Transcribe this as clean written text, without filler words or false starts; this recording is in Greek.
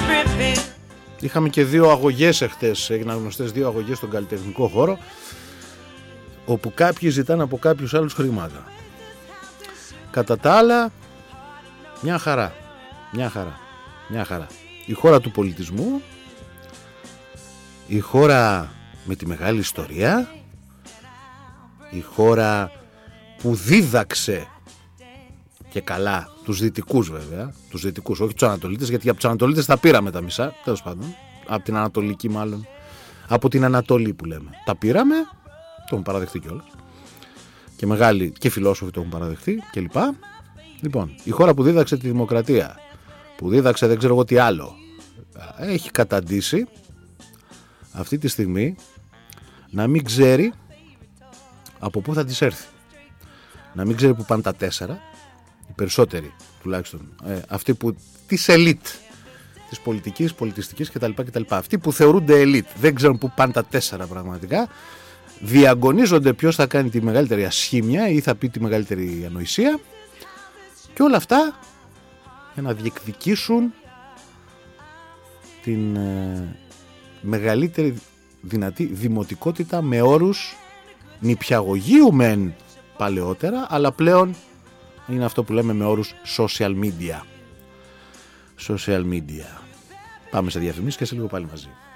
Είχαμε και 2 αγωγές εχθές, έγιναν γνωστές 2 αγωγές στον καλλιτεχνικό χώρο, όπου κάποιοι ζητάνε από κάποιους άλλους χρήματα. Κατά τα άλλα, μια χαρά. Η χώρα του πολιτισμού, η χώρα με τη μεγάλη ιστορία, η χώρα που δίδαξε και καλά τους δυτικούς, βέβαια, τους δυτικούς, όχι τους Ανατολίτες, γιατί από τους Ανατολίτες τα πήραμε τα μισά, τέλος πάντων, από την Ανατολική μάλλον, από την Ανατολή που λέμε. Τα πήραμε, το έχουν παραδεχτεί κιόλας, και μεγάλοι και φιλόσοφοι το έχουν παραδεχτεί κλπ. Λοιπόν, η χώρα που δίδαξε τη δημοκρατία, που δίδαξε δεν ξέρω εγώ τι άλλο, έχει καταντήσει αυτή τη στιγμή να μην ξέρει από πού θα της έρθει. Να μην ξέρει που πάνε τα 4, οι περισσότεροι τουλάχιστον, αυτοί που της ελίτ, της πολιτικής, πολιτιστικής κτλ. Αυτοί που θεωρούνται ελίτ, δεν ξέρουν που πάνε τα 4 πραγματικά, διαγωνίζονται ποιος θα κάνει τη μεγαλύτερη ασχήμια ή θα πει τη μεγαλύτερη ανοησία, και όλα αυτά για να διεκδικήσουν την μεγαλύτερη δυνατή δημοτικότητα, με όρους νηπιαγωγείου μεν παλαιότερα, αλλά πλέον είναι αυτό που λέμε με όρους social media. Πάμε σε διαφημίσεις και σε λίγο πάλι μαζί.